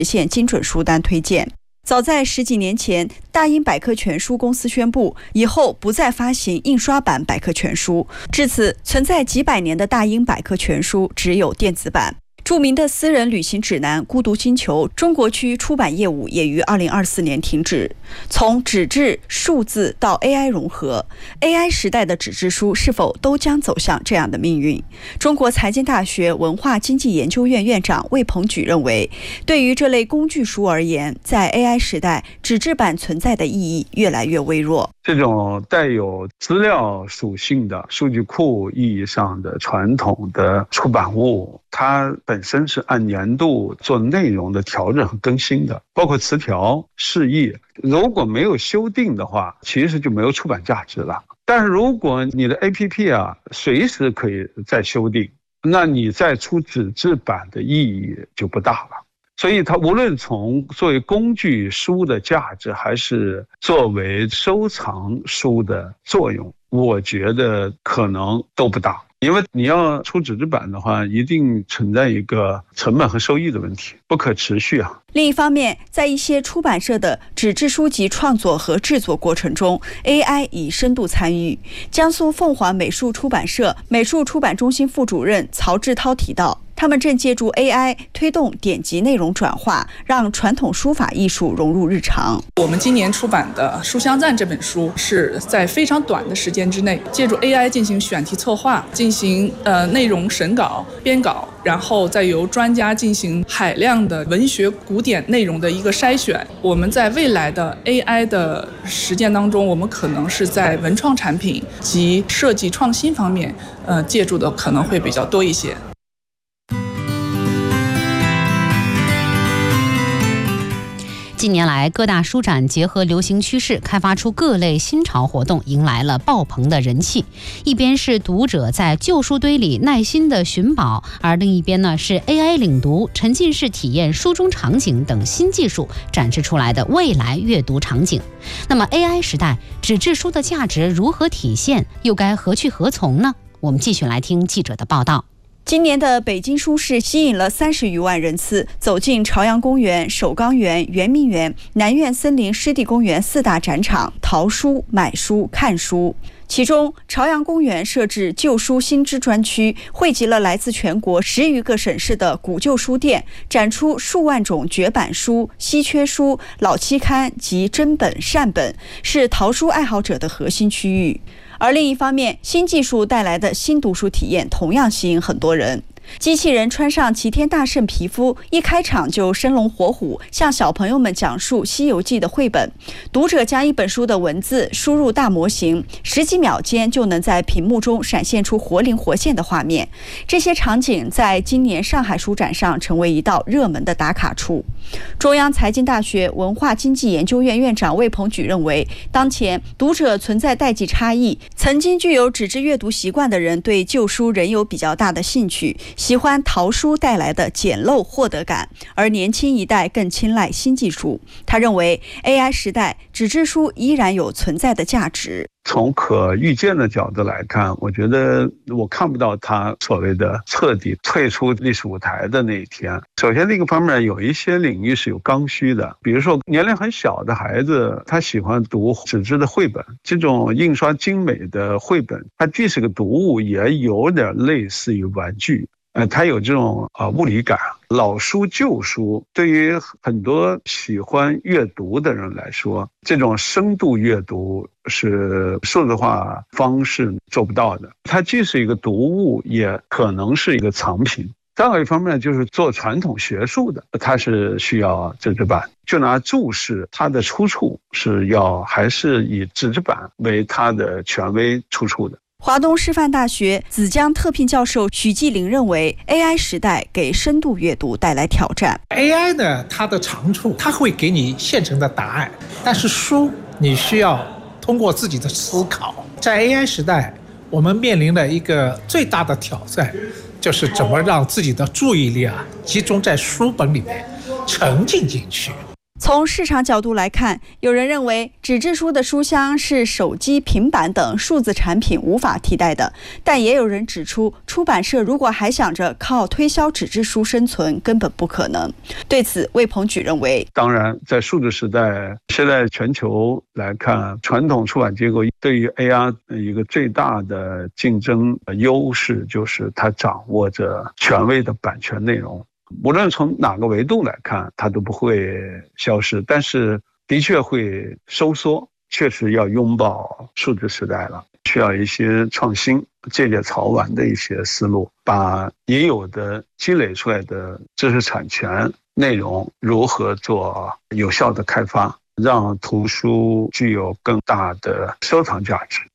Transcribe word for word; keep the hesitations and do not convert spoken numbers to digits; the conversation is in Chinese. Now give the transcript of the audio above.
实现精准书单推荐。早在十几年前，大英百科全书公司宣布以后不再发行印刷版百科全书，至此存在几百年的大英百科全书只有电子版。著名的私人旅行指南《孤独星球》中国区出版业务也于二零二四年停止。从纸质、数字到 A I 融合 ，A I 时代的纸质书是否都将走向这样的命运？中国财经大学文化经济研究院院长魏鹏举认为，对于这类工具书而言，在 A I 时代，纸质版存在的意义越来越微弱。 这种带有资料属性的数据库意义上的传统的出版物，它本身是按年度做内容的调整和更新的，包括词条、释义，如果没有修订的话，其实就没有出版价值了。但是如果你的 A P P 啊随时可以再修订，那你再出纸质版的意义就不大了。所以它无论从作为工具书的价值，还是作为收藏书的作用，我觉得可能都不大。因为你要出纸质版的话，一定存在一个成本和收益的问题，不可持续啊。 另一方面，在一些出版社的纸质书籍创作和制作过程中 ，A I 已深度参与。江苏凤凰美术出版社美术出版中心副主任曹志涛提到，他们正借助 A I 推动典籍内容转化，让传统书法艺术融入日常。 我们今年出版的《书香赞》这本书，是在非常短的时间之内，借助 A I 进行选题策划，进行呃内容审稿、编稿，然后再由专家进行海量的文学古典内容的一个筛选。我们在未来的 A I 的实践当中，我们可能是在文创产品及设计创新方面，呃，借助的可能会比较多一些。 近年来，各大书展结合流行趋势，开发出各类新潮活动，迎来了爆棚的人气。一边是读者在旧书堆里耐心的寻宝，而另一边呢是 A I 领读、沉浸式体验书中场景等新技术展示出来的未来阅读场景。那么 A I 时代，纸质书的价值如何体现，又该何去何从呢？我们继续来听记者的报道。 今年的北京书市吸引了三十余万人次走进朝阳公园、首钢园、圆明园、南苑森林湿地公园四大展场，淘书、买书、看书。其中，朝阳公园设置旧书新知专区，汇集了来自全国十余个省市的古旧书店，展出数万种绝版书、稀缺书、老期刊及真本善本，是淘书爱好者的核心区域。而另一方面，新技术带来的新读书体验同样吸引很多人。机器人穿上齐天大圣皮肤，一开场就生龙活虎，向小朋友们讲述《西游记》的绘本。读者将一本书的文字输入大模型，十几秒间就能在屏幕中闪现出活灵活现的画面。这些场景在今年上海书展上成为一道热门的打卡处。中央财经大学文化经济研究院院长魏鹏举认为，当前读者存在代际差异，曾经具有纸质阅读习惯的人对旧书仍有比较大的兴趣，喜欢淘书带来的简陋获得感，而年轻一代更青睐新技术。他认为 A I 时代纸质书依然有存在的价值。 从可预见的角度来看，我觉得我看不到他所谓的彻底退出历史舞台的那一天。首先，另一个方面，有一些领域是有刚需的，比如说年龄很小的孩子，他喜欢读纸质的绘本，这种印刷精美的绘本，它既是个读物，也有点类似于玩具。呃，它有这种啊、呃、物理感。老书旧书对于很多喜欢阅读的人来说，这种深度阅读是数字化方式做不到的。它既是一个读物，也可能是一个藏品。再有一方面就是做传统学术的，它是需要纸质版。就拿注释，它的出处是要还是以纸质版为它的权威出处的。 华东师范大学紫江特聘教授许继林认为 A I 时代给深度阅读带来挑战。 A I 呢，它的长处它会给你现成的答案，但是书你需要通过自己的思考。在 A I 时代，我们面临的一个最大的挑战就是怎么让自己的注意力啊集中在书本里面沉浸进去。 从市场角度来看，有人认为纸质书的书香是手机、平板等数字产品无法替代的，但也有人指出，出版社如果还想着靠推销纸质书生存，根本不可能。对此，魏鹏举认为， 当然，在数字时代，现在全球来看，传统出版机构对于 A I 一个最大的竞争优势就是它掌握着权威的版权内容。无论从哪个维度来看，它都不会消失，但是的确会收缩，确实要拥抱数字时代了，需要一些创新，借鉴曹完的一些思路，把已有的积累出来的知识产权内容如何做有效的开发，让图书具有更大的收藏价值。